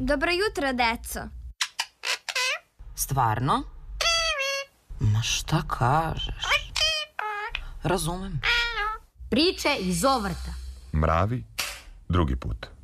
Dobro jutro, deco. Stvarno? Ma šta kažeš? Razumem. Priče iz Ovrta. Mravi, drugi put.